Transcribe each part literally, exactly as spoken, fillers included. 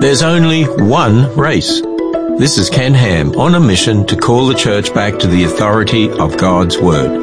There's only one race. This is Ken Ham on a mission to call the church back to the authority of God's Word.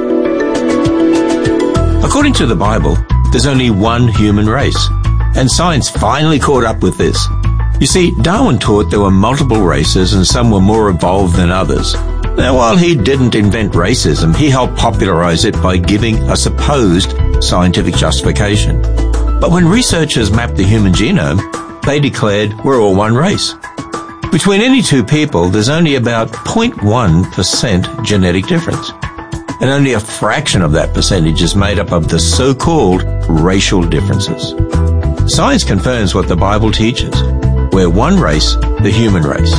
According to the Bible, there's only one human race, and science finally caught up with this. You see, Darwin taught there were multiple races and some were more evolved than others. Now, while he didn't invent racism, he helped popularize it by giving a supposed scientific justification. But when researchers mapped the human genome, they declared we're all one race. Between any two people, there's only about zero point one percent genetic difference. And only a fraction of that percentage is made up of the so-called racial differences. Science confirms what the Bible teaches. We're one race, the human race.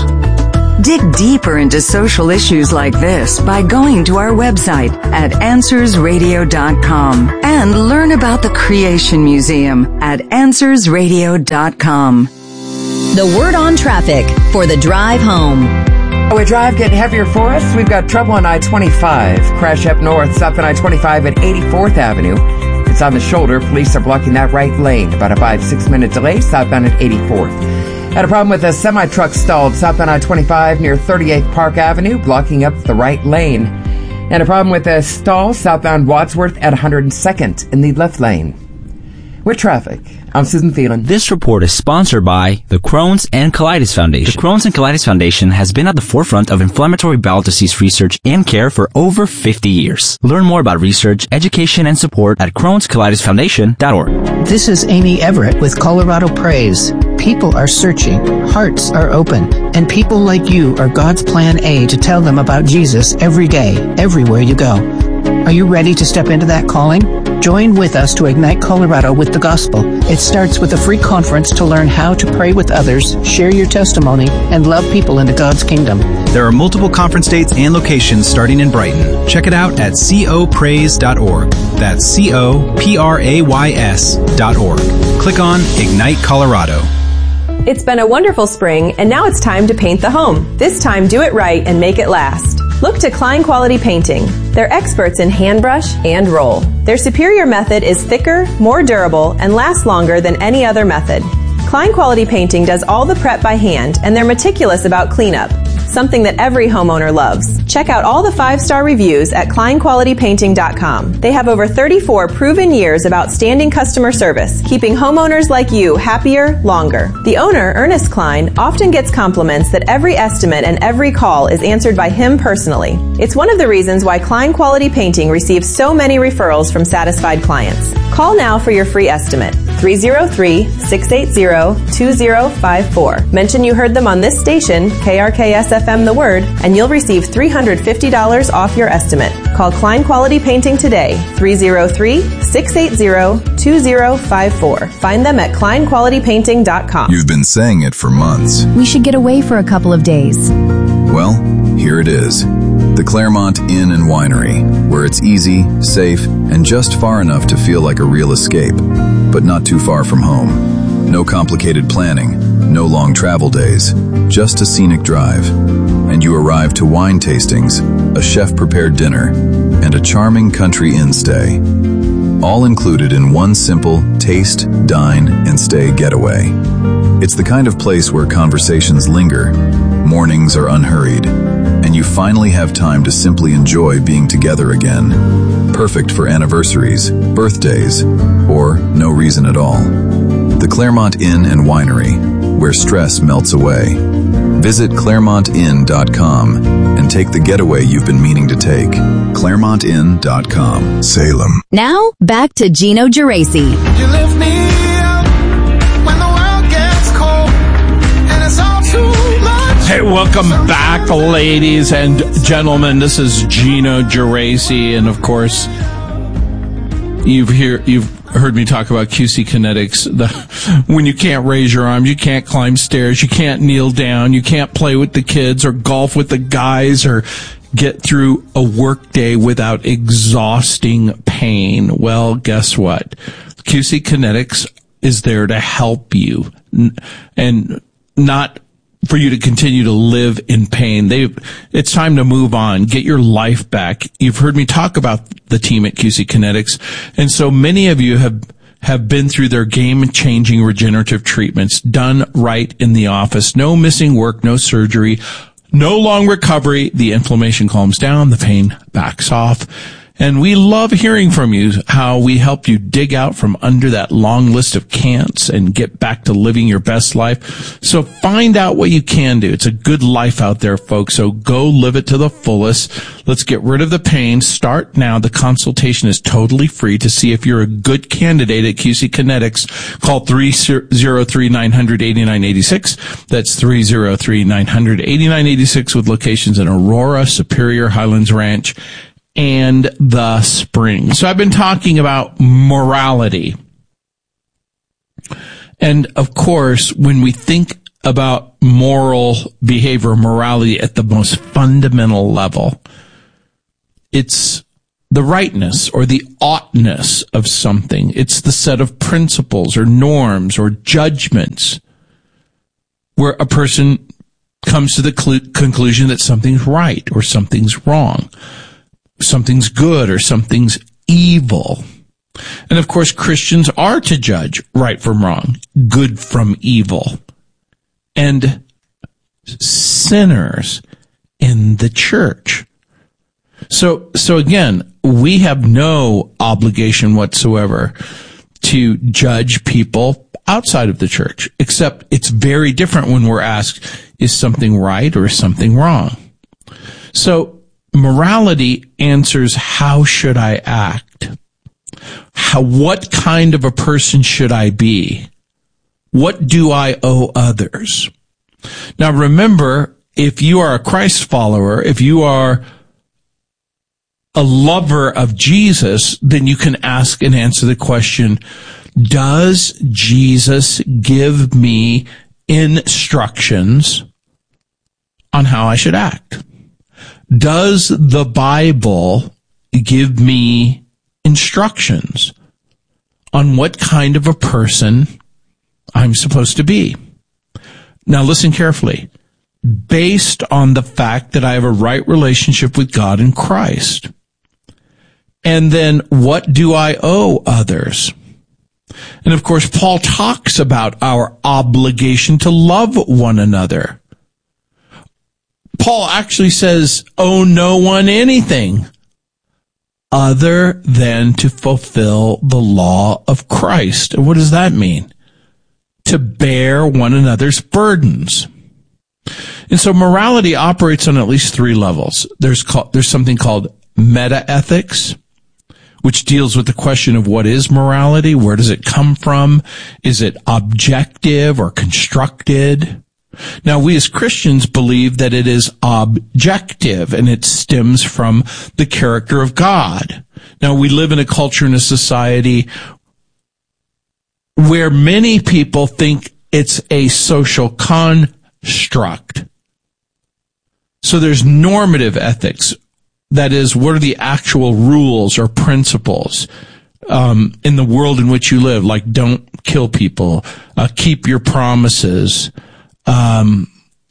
Dig deeper into social issues like this by going to our website at answers radio dot com and learn about the Creation Museum at answers radio dot com. The word on traffic for the drive home. We drive getting heavier for us. We've got trouble on I twenty-five. Crash up north, south on I twenty-five at eighty-fourth Avenue. It's on the shoulder. Police are blocking that right lane. About a five, six minute delay southbound at eighty-fourth. Had a problem with a semi-truck stalled southbound I twenty-five near thirty-eighth Park Avenue, blocking up the right lane. And a problem with a stall southbound Wadsworth at one hundred second in the left lane. With traffic, I'm Susan Thielen. This report is sponsored by the Crohn's and Colitis Foundation. The Crohn's and Colitis Foundation has been at the forefront of inflammatory bowel disease research and care for over fifty years. Learn more about research, education, and support at crohns colitis foundation dot org. This is Amy Everett with Colorado Praise. People are searching, hearts are open, and people like you are God's plan A to tell them about Jesus every day, everywhere you go. Are you ready to step into that calling? Join with us to ignite Colorado with the gospel. It starts with a free conference to learn how to pray with others, share your testimony, and love people into God's kingdom. There are multiple conference dates and locations starting in Brighton. Check it out at co praise dot org. That's C O P R A Y S dot org. Click on Ignite Colorado. It's been a wonderful spring, and now it's time to paint the home. This time, do it right and make it last. Look to Klein Quality Painting. They're experts in hand brush and roll. Their superior method is thicker, more durable, and lasts longer than any other method. Klein Quality Painting does all the prep by hand, and they're meticulous about cleanup, something that every homeowner loves. Check out all the five-star reviews at klein quality painting dot com. They have over thirty-four proven years of outstanding customer service, keeping homeowners like you happier longer. The owner, Ernest Klein, often gets compliments that every estimate and every call is answered by him personally. It's one of the reasons why Klein Quality Painting receives so many referrals from satisfied clients. Call now for your free estimate. three oh three, six eight zero, two oh five four. Mention you heard them on this station, K R K S F M The Word, and you'll receive three hundred fifty dollars off your estimate. Call Klein Quality Painting today, three oh three, six eight zero, two oh five four. Find them at klein quality painting dot com. You've been saying it for months. We should get away for a couple of days. Well, here it is. The Claremont Inn and Winery, where it's easy, safe, and just far enough to feel like a real escape, but not too far from home. No complicated planning, no long travel days, just a scenic drive. And you arrive to wine tastings, a chef-prepared dinner, and a charming country inn stay. All included in one simple taste, dine, and stay getaway. It's the kind of place where conversations linger, mornings are unhurried, and you finally have time to simply enjoy being together again. Perfect for anniversaries, birthdays, or no reason at all. The Claremont Inn and Winery, where stress melts away. Visit claremont inn dot com and take the getaway you've been meaning to take. claremont inn dot com, Salem. Now, back to Gino Geraci. You lift me up when the world gets cold and it's all too much. Hey, welcome back, ladies and gentlemen. This is Gino Geraci, and of course, you've hear you've heard me talk about Q C Kinetics. The, when you can't raise your arms, you can't climb stairs, you can't kneel down, you can't play with the kids or golf with the guys or get through a work day without exhausting pain. Well, guess what? Q C Kinetics is there to help you and not for you to continue to live in pain. They, it's time to move on. Get your life back. You've heard me talk about the team at Q C Kinetics, and so many of you have have been through their game-changing regenerative treatments done right in the office. No missing work, no surgery, no long recovery. The inflammation calms down, the pain backs off. And we love hearing from you, how we help you dig out from under that long list of can'ts and get back to living your best life. So find out what you can do. It's a good life out there, folks. So go live it to the fullest. Let's get rid of the pain. Start now. The consultation is totally free. To see if you're a good candidate at Q C Kinetics, call three oh three, nine hundred, eighty-nine eighty-six. That's three oh three, nine hundred, eighty-nine eighty-six, with locations in Aurora, Superior, Highlands Ranch, and the Spring. So I've been talking about morality. And of course, when we think about moral behavior, morality at the most fundamental level, it's the rightness or the oughtness of something. It's the set of principles or norms or judgments where a person comes to the cl- conclusion that something's right or something's wrong. Something's good or something's evil. And of course, Christians are to judge right from wrong, good from evil. And sinners in the church. So, so again, we have no obligation whatsoever to judge people outside of the church, except it's very different when we're asked, is something right or is something wrong? So, morality answers, how should I act? How, what kind of a person should I be? What do I owe others? Now remember, if you are a Christ follower, if you are a lover of Jesus, then you can ask and answer the question, does Jesus give me instructions on how I should act? Does the Bible give me instructions on what kind of a person I'm supposed to be? Now listen carefully. Based on the fact that I have a right relationship with God in Christ. And then what do I owe others? And of course, Paul talks about our obligation to love one another. Paul actually says, owe no one anything other than to fulfill the law of Christ. And what does that mean? To bear one another's burdens. And so morality operates on at least three levels. There's called, there's something called meta-ethics, which deals with the question of what is morality? Where does it come from? Is it objective or constructed? Now, we as Christians believe that it is objective and it stems from the character of God. Now, we live in a culture and a society where many people think it's a social construct. So there's normative ethics. That is, what are the actual rules or principles um, in the world in which you live? Like, don't kill people, uh, keep your promises. Um,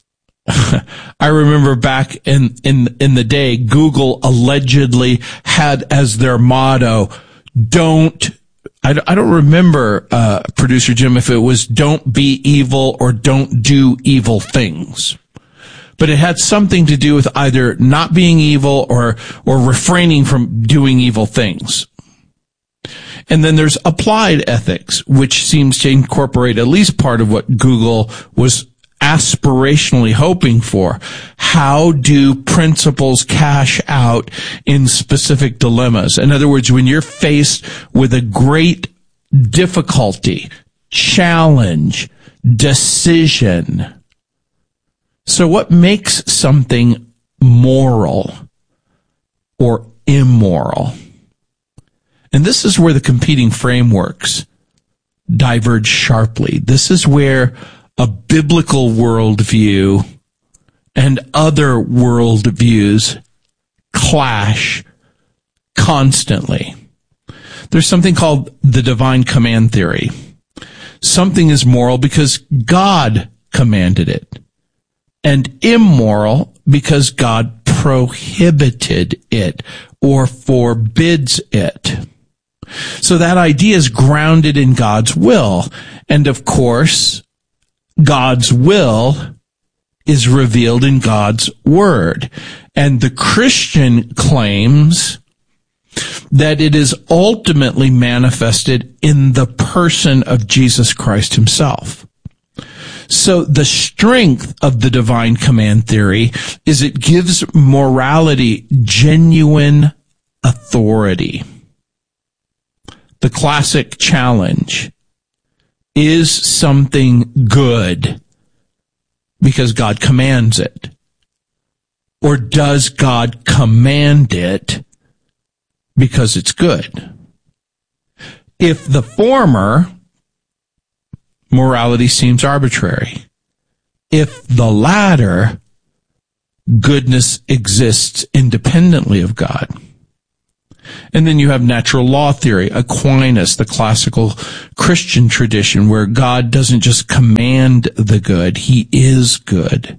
I remember back in, in, in the day, Google allegedly had as their motto, don't, I, I don't remember, uh, producer Jim, if it was don't be evil or don't do evil things. But it had something to do with either not being evil or, or refraining from doing evil things. And then there's applied ethics, which seems to incorporate at least part of what Google was aspirationally hoping for. How do principles cash out in specific dilemmas? In other words, when you're faced with a great difficulty, challenge, decision. So what makes something moral or immoral? And this is where the competing frameworks diverge sharply. This is where a biblical worldview and other worldviews clash constantly. There's something called the divine command theory. Something is moral because God commanded it, and immoral because God prohibited it or forbids it. So that idea is grounded in God's will. And of course, God's will is revealed in God's word. And the Christian claims that it is ultimately manifested in the person of Jesus Christ himself. So the strength of the divine command theory is it gives morality genuine authority. The classic challenge: is something good because God commands it? Or does God command it because it's good? If the former, morality seems arbitrary. If the latter, goodness exists independently of God. And then you have natural law theory, Aquinas, the classical Christian tradition, where God doesn't just command the good, he is good.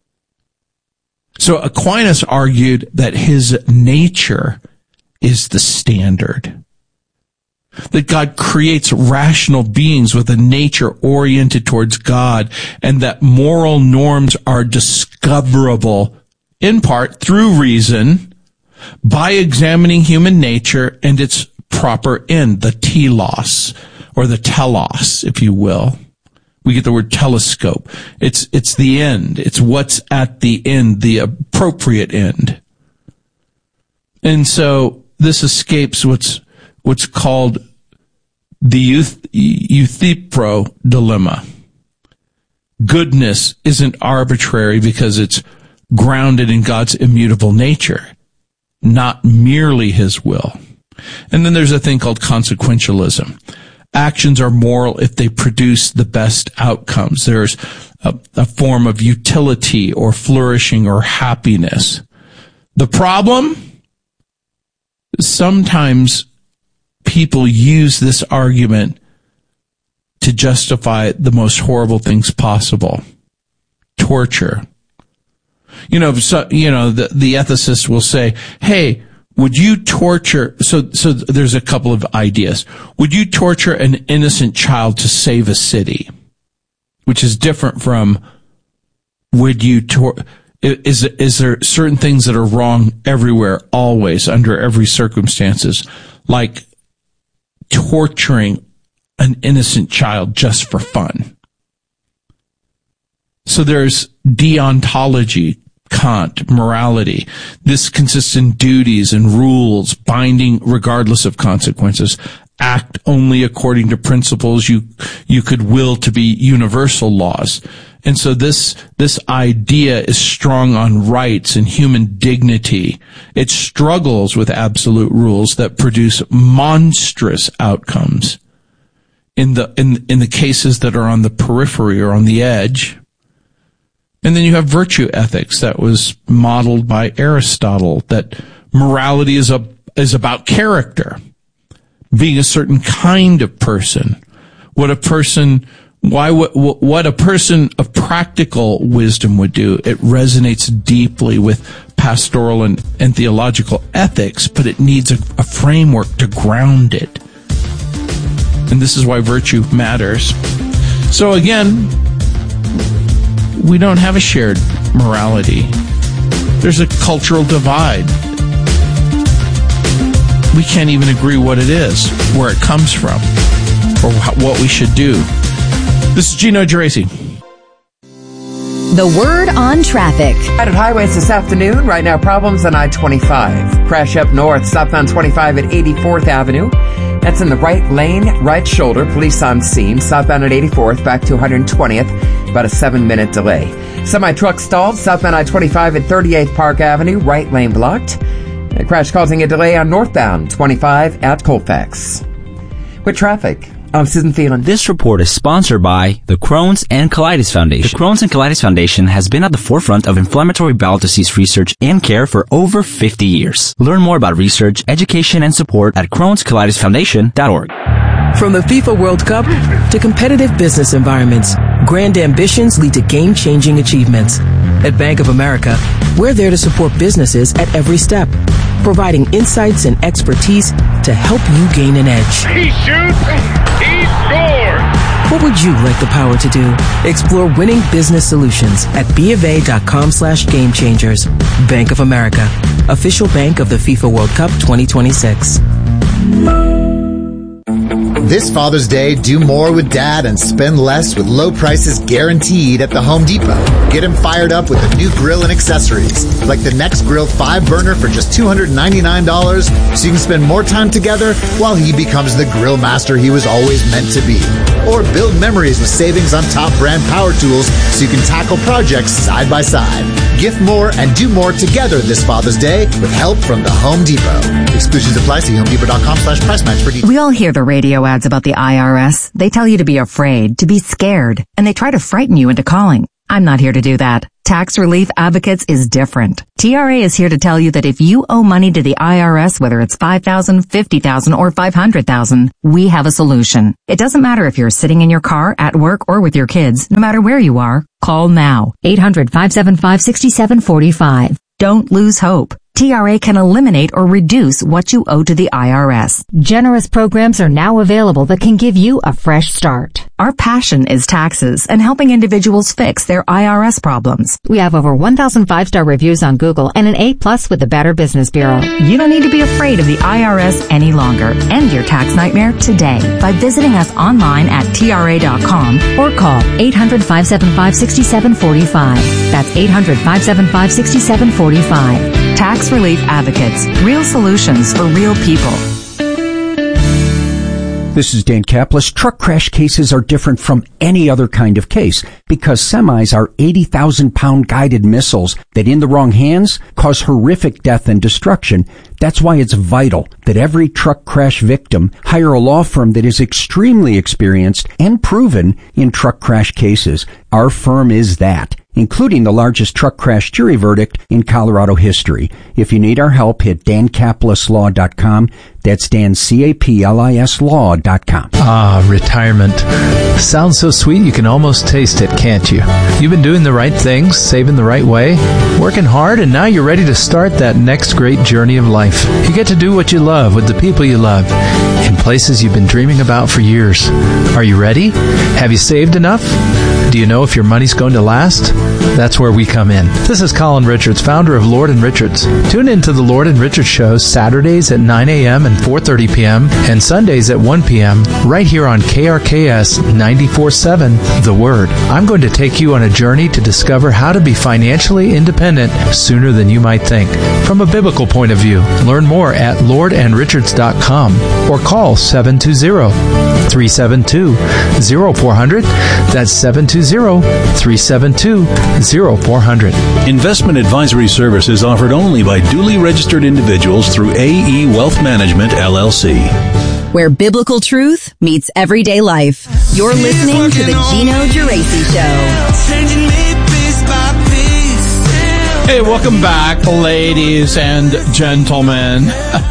So Aquinas argued that his nature is the standard. That God creates rational beings with a nature oriented towards God, and that moral norms are discoverable in part through reason by examining human nature and its proper end, the telos, or the telos, if you will. We get the word telescope. It's, it's the end. It's what's at the end, the appropriate end. And so this escapes what's, what's called the euth, Euthyphro dilemma. Goodness isn't arbitrary because it's grounded in God's immutable nature, not merely his will. And then there's a thing called consequentialism. Actions are moral if they produce the best outcomes. There's a, a form of utility or flourishing or happiness. The problem? Sometimes people use this argument to justify the most horrible things possible. Torture. You know, so, you know, the, the ethicist will say, hey, would you torture, so, so there's a couple of ideas. Would you torture an innocent child to save a city? Which is different from, would you tor, is, is there certain things that are wrong everywhere, always, under every circumstances, like torturing an innocent child just for fun? So there's deontology, Kant, morality. This consists in duties and rules, binding regardless of consequences. Act only according to principles you, you could will to be universal laws. And so this, this idea is strong on rights and human dignity. It struggles with absolute rules that produce monstrous outcomes in the, in, in the cases that are on the periphery or on the edge. And then you have virtue ethics that was modeled by Aristotle, that morality is a, is about character, being a certain kind of person. What a person, why, what, what a person of practical wisdom would do. It resonates deeply with pastoral and, and theological ethics, but it needs a, a framework to ground it. And this is why virtue matters. So again, we don't have a shared morality. There's a cultural divide. We can't even agree what it is, where it comes from, or what we should do. This is Gino Geraci. The Word on Traffic. At highways this afternoon, right now problems on I twenty-five. Crash up north, southbound twenty-five at eighty-fourth Avenue. That's in the right lane, right shoulder. Police on scene. Southbound at eighty-fourth, back to one hundred twentieth. About a seven-minute delay. Semi-truck stalled, southbound I twenty-five at thirty-eighth Park Avenue, right lane blocked. A crash causing a delay on northbound twenty-five at Colfax. With traffic, I'm Susan Phelan. This report is sponsored by the Crohn's and Colitis Foundation. The Crohn's and Colitis Foundation has been at the forefront of inflammatory bowel disease research and care for over fifty years. Learn more about research, education, and support at crohns colitis foundation dot org. From the FIFA World Cup to competitive business environments, grand ambitions lead to game-changing achievements. At Bank of America, we're there to support businesses at every step. providing insights and expertise to help you gain an edge. He shoots, he scores! What would you like the power to do? Explore winning business solutions at BofA.com slash game changers. Bank of America, official bank of the FIFA World Cup twenty twenty-six. This Father's Day, do more with Dad and spend less with low prices guaranteed at the Home Depot. Get him fired up with a new grill and accessories, like the Next Grill five burner for just two hundred ninety-nine dollars, so you can spend more time together while he becomes the grill master he was always meant to be. Or build memories with savings on top brand power tools so you can tackle projects side by side. Gift more and do more together this Father's Day with help from the Home Depot. Exclusions apply. See homedepot.com slash price match for details. We all hear the radio ads about the I R S. They tell you to be afraid, to be scared, and they try to frighten you into calling. I'm not here to do that. Tax Relief Advocates is different. T R A is here to tell you that if you owe money to the I R S, whether it's five thousand dollars, fifty thousand dollars, or five hundred thousand dollars, we have a solution. It doesn't matter if you're sitting in your car, at work, or with your kids. No matter where you are, call now. eight hundred, five seven five, six seven four five. Don't lose hope. T R A can eliminate or reduce what you owe to the I R S. Generous programs are now available that can give you a fresh start. Our passion is taxes and helping individuals fix their I R S problems. We have over one thousand five-star reviews on Google and an A plus with the Better Business Bureau. You don't need to be afraid of the I R S any longer. End your tax nightmare today by visiting us online at T R A dot com or call eight hundred, five seven five, six seven four five. That's eight hundred, five seven five, six seven four five. Tax Relief Advocates. Real solutions for real people. This is Dan Kaplis. Truck crash cases are different from any other kind of case because semis are eighty thousand pound guided missiles that in the wrong hands cause horrific death and destruction. That's why it's vital that every truck crash victim hire a law firm that is extremely experienced and proven in truck crash cases. Our firm is that, including the largest truck crash jury verdict in Colorado history. If you need our help, hit dan caplis law dot com. That's Dan, C A P L I S law dot com. Ah, retirement. Sounds so sweet you can almost taste it, can't you? You've been doing the right things, saving the right way, working hard, and now you're ready to start that next great journey of life. You get to do what you love with the people you love in places you've been dreaming about for years. Are you ready? Have you saved enough? Do you know if your money's going to last? That's where we come in. This is Colin Richards, founder of Lord and Richards. Tune in to the Lord and Richards shows Saturdays at nine a.m. and four thirty p.m. and Sundays at one p.m. right here on K R K S ninety-four point seven, The Word. I'm going to take you on a journey to discover how to be financially independent sooner than you might think. From a biblical point of view, learn more at lord and richards dot com or call seven two zero, three seven two, zero four zero zero. That's seven two zero, three seven two, zero four zero zero. Investment advisory services offered only by duly registered individuals through A E Wealth Management, L L C. Where biblical truth meets everyday life. You're listening to the Gino Geraci Show. Hey, welcome back, ladies and gentlemen.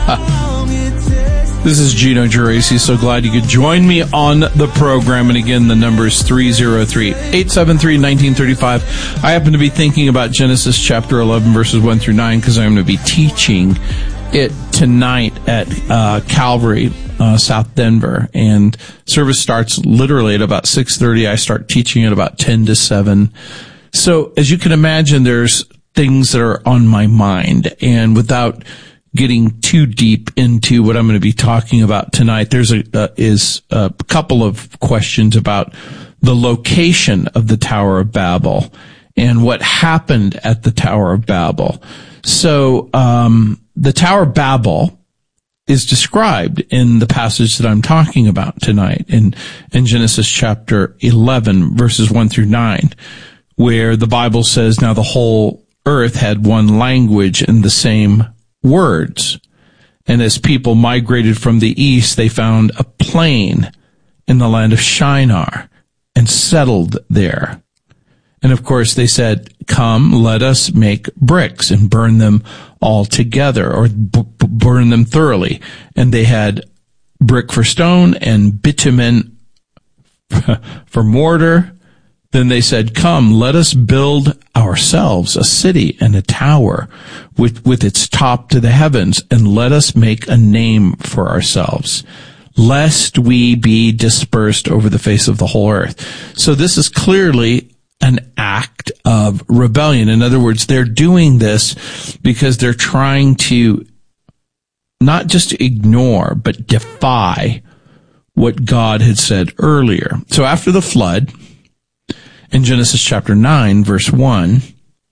This is Gino Geraci. So glad you could join me on the program. And again, the number is three oh three, eight seven three, one nine three five. I happen to be thinking about Genesis chapter eleven, verses one through nine, because I'm going to be teaching it tonight at uh, Calvary, uh, South Denver. And service starts literally at about six thirty. I start teaching at about ten to seven. So as you can imagine, there's things that are on my mind. And without getting too deep into what I'm going to be talking about tonight, there's a uh, is a couple of questions about the location of the Tower of Babel and what happened at the Tower of Babel. So um the Tower of Babel is described in the passage that I'm talking about tonight in in Genesis chapter eleven, verses one through nine, where the Bible says, "Now the whole earth had one language and the same words. And as people migrated from the east, they found a plain in the land of Shinar and settled there. And of course they said, 'Come, let us make bricks and burn them all together,' or b- b- burn them thoroughly. And they had brick for stone and bitumen for mortar. Then they said, come, let us build ourselves a city and a tower with, with its top to the heavens, and let us make a name for ourselves, lest we be dispersed over the face of the whole earth. So this is clearly an act of rebellion. In other words, they're doing this because they're trying to not just ignore, but defy what God had said earlier. So after the flood, in Genesis chapter nine, verse one,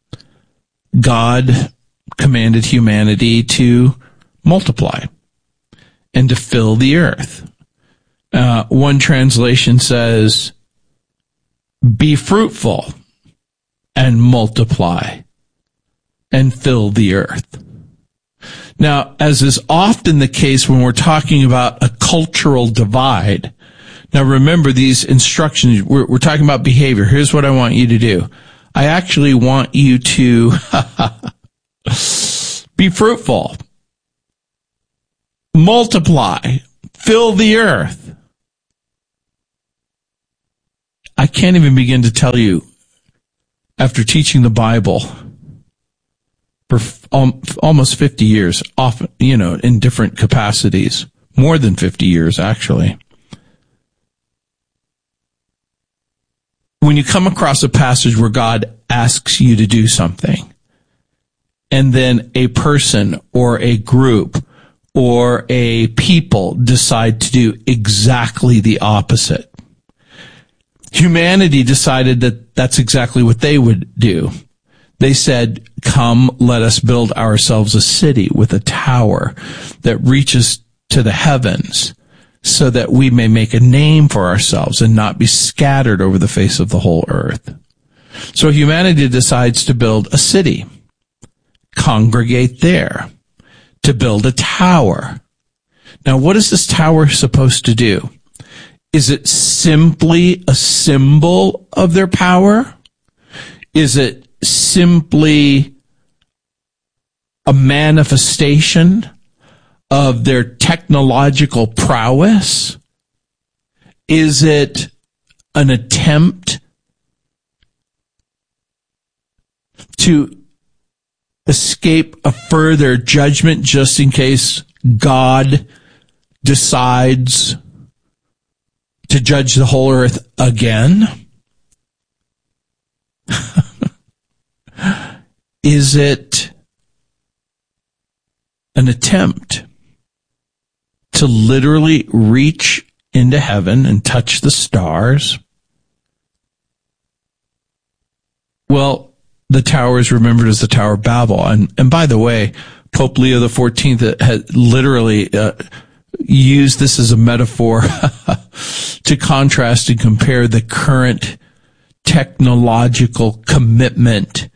God commanded humanity to multiply and to fill the earth. Uh, one translation says, be fruitful and multiply and fill the earth. Now, as is often the case when we're talking about a cultural divide, now remember these instructions, we're, we're talking about behavior. Here's what I want you to do. I actually want you to be fruitful, multiply, fill the earth. I can't even begin to tell you, after teaching the Bible for um, almost fifty years, often, you know, in different capacities, more than fifty years, actually. When you come across a passage where God asks you to do something, and then a person or a group or a people decide to do exactly the opposite, humanity decided that that's exactly what they would do. They said, come, let us build ourselves a city with a tower that reaches to the heavens, so that we may make a name for ourselves and not be scattered over the face of the whole earth. So humanity decides to build a city, congregate there, to build a tower. Now, what is this tower supposed to do? Is it simply a symbol of their power? Is it simply a manifestation of their technological prowess? Is it an attempt to escape a further judgment just in case God decides to judge the whole earth again? Is it an attempt to literally reach into heaven and touch the stars? Well, the tower is remembered as the Tower of Babel. And, and by the way, Pope Leo the fourteenth had literally uh, used this as a metaphor to contrast and compare the current technological commitment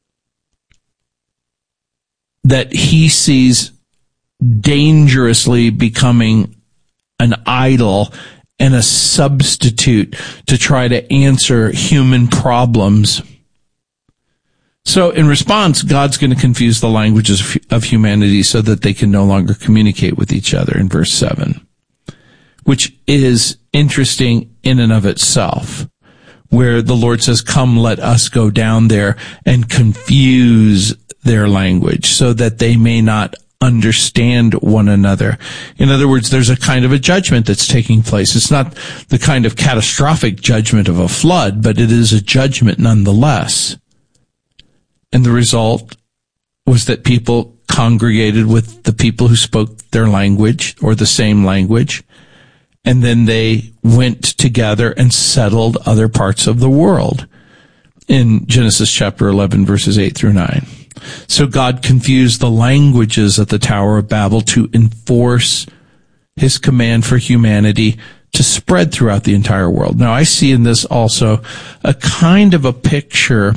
that he sees dangerously becoming an idol and a substitute to try to answer human problems. So in response, God's going to confuse the languages of humanity so that they can no longer communicate with each other in verse seven, which is interesting in and of itself, where the Lord says, come, let us go down there and confuse their language so that they may not understand one another. In other words, there's a kind of a judgment that's taking place. It's not the kind of catastrophic judgment of a flood, but it is a judgment nonetheless. And the result was that people congregated with the people who spoke their language or the same language, and then they went together and settled other parts of the world in Genesis chapter eleven, verses eight through nine. So God confused the languages at the Tower of Babel to enforce his command for humanity to spread throughout the entire world. Now, I see in this also a kind of a picture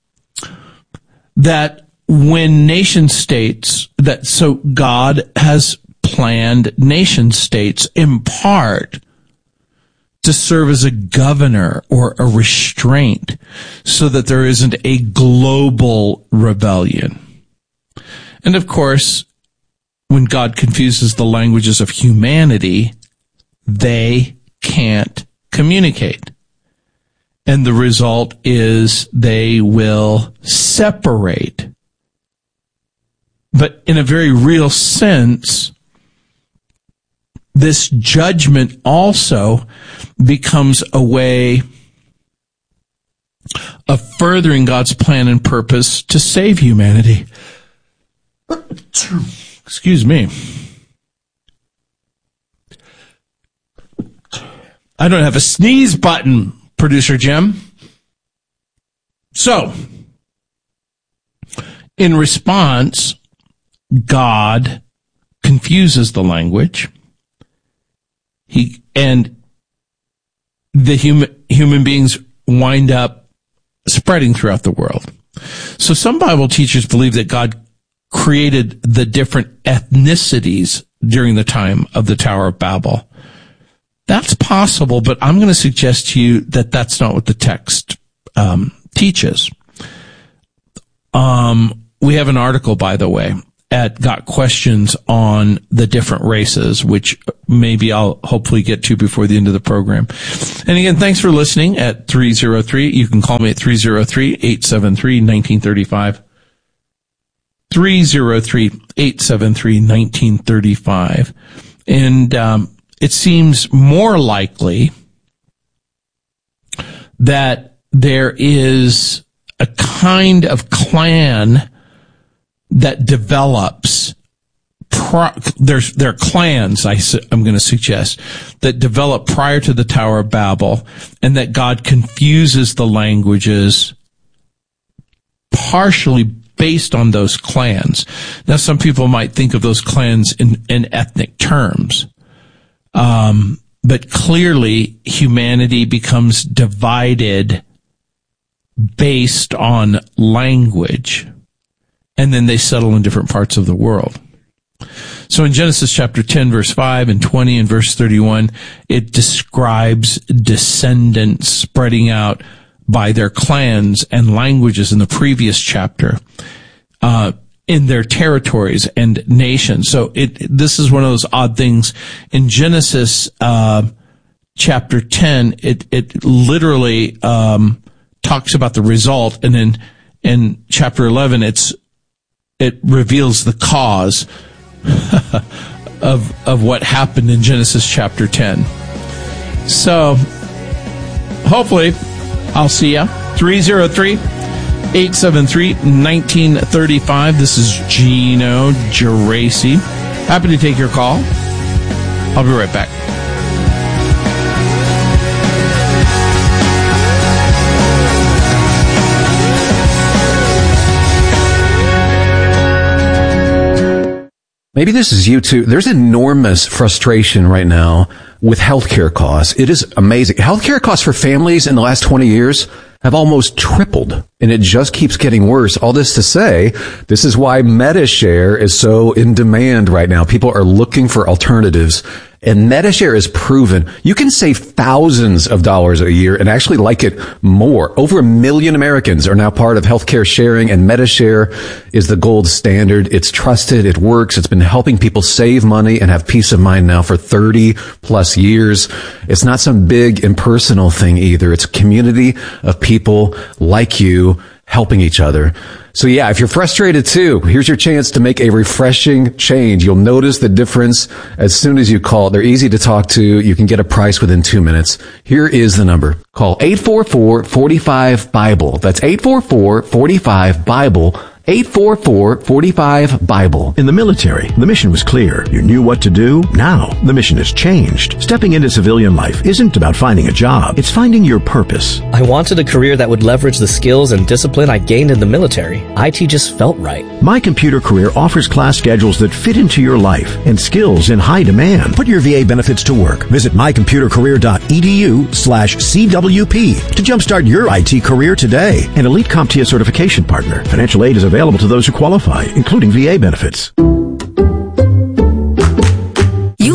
that when nation states, that so God has planned nation states in part to serve as a governor or a restraint so that there isn't a global rebellion. And of course, when God confuses the languages of humanity, they can't communicate. And the result is they will separate. But in a very real sense, this judgment also becomes a way of furthering God's plan and purpose to save humanity. Excuse me. I don't have a sneeze button, Producer Jim. So, in response, God confuses the language. He and the human human beings wind up spreading throughout the world. So some Bible teachers believe that God created the different ethnicities during the time of the Tower of Babel. That's possible, but I'm going to suggest to you that that's not what the text um, teaches. Um, we have an article, by the way, at Got Questions on the different races, which maybe I'll hopefully get to before the end of the program. And again, thanks for listening at three oh three. You can call me at three oh three, eight seven three, one nine three five. three oh three, eight seven three, one nine three five. And um, it seems more likely that there is a kind of clan that develops, pro, there's, there are clans, I, I'm going to suggest, that develop prior to the Tower of Babel, and that God confuses the languages partially based on those clans. Now, some people might think of those clans in, in ethnic terms. Um, but clearly humanity becomes divided based on language, and then they settle in different parts of the world. So in Genesis chapter ten, verse five, and twenty, and verse thirty-one, it describes descendants spreading out by their clans and languages in the previous chapter, uh, in their territories and nations. So it, this is one of those odd things. In Genesis, uh, chapter ten, it, it literally, um, talks about the result. And then in chapter eleven, it's, it reveals the cause of, of what happened in Genesis chapter ten. So hopefully I'll see ya. three oh three, eight seven three, one nine three five. This is Gino Geraci. Happy to take your call. I'll be right back. Maybe this is you too. There's enormous frustration right now with healthcare costs. It is amazing. Healthcare costs for families in the last twenty years have almost tripled, and it just keeps getting worse. All this to say, this is why MediShare is so in demand right now. People are looking for alternatives, and MediShare is proven you can save thousands of dollars a year and actually like it more. Over a million Americans are now part of healthcare sharing, and MediShare is the gold standard. It's trusted. It works. It's been helping people save money and have peace of mind now for thirty plus years. It's not some big impersonal thing either. It's a community of people like you helping each other. So yeah, if you're frustrated too, here's your chance to make a refreshing change. You'll notice the difference as soon as you call. They're easy to talk to. You can get a price within two minutes. Here is the number. Call eight four four, four five, BIBLE. That's eight four four, four five, BIBLE. eight four four, four five, BIBLE. In the military, the mission was clear. You knew what to do. Now, the mission has changed. Stepping into civilian life isn't about finding a job. It's finding your purpose. I wanted a career that would leverage the skills and discipline I gained in the military. I T just felt right. My Computer Career offers class schedules that fit into your life and skills in high demand. Put your V A benefits to work. Visit my computer career dot e d u slash C W P to jumpstart your I T career today. An Elite CompTIA certification partner. Financial aid is available to those who qualify, including V A benefits. You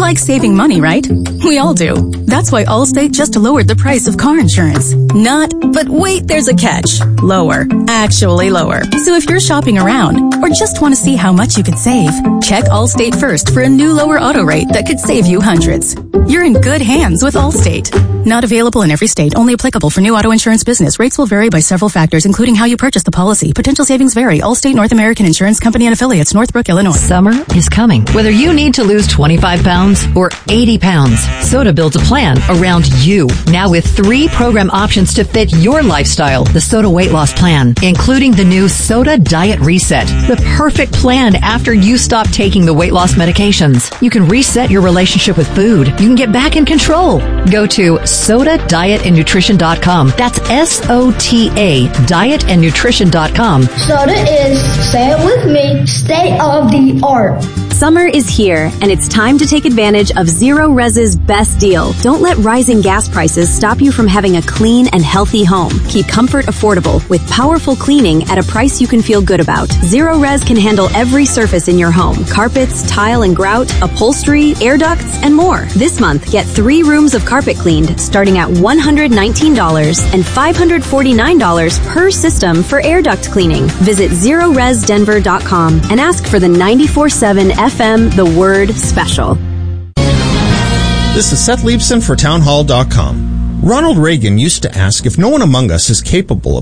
like saving money, right? We all do. That's why Allstate just lowered the price of car insurance. Not, but wait, there's a catch. Lower. Actually lower. So if you're shopping around or just want to see how much you could save, check Allstate first for a new lower auto rate that could save you hundreds. You're in good hands with Allstate. Not available in every state. Only applicable for new auto insurance business. Rates will vary by several factors, including how you purchase the policy. Potential savings vary. Allstate North American Insurance Company and affiliates. Northbrook, Illinois. Summer is coming. Whether you need to lose twenty-five pounds or eighty pounds, Soda builds a plan around you. Now with three program options to fit your lifestyle. The Soda Weight Loss Plan, including the new Soda Diet Reset. The perfect plan after you stop taking the weight loss medications. You can reset your relationship with food. You can get back in control. Go to soda diet and nutrition dot com. That's S O T A, diet and nutrition dot com. Soda is, say it with me, state of the art. Summer is here, and it's time to take advantage of Zero Res's best deal. Don't let rising gas prices stop you from having a clean and healthy home. Keep comfort affordable with powerful cleaning at a price you can feel good about. Zero Res can handle every surface in your home. Carpets, tile and grout, upholstery, air ducts, and more. This month, get three rooms of carpet cleaned starting at one hundred nineteen dollars and five hundred forty-nine dollars per system for air duct cleaning. Visit zero res denver dot com and ask for the ninety-four seven F M The Word Special. This is Seth Leibson for townhall dot com. Ronald Reagan used to ask if no one among us is capable of